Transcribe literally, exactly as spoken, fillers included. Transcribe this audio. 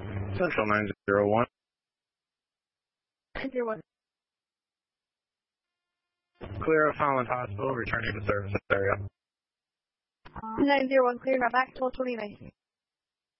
Central nine zero one. nine zero one. Clear of Holland Hospital, returning to service area. nine zero one, clear, now back to twelve twenty-nine.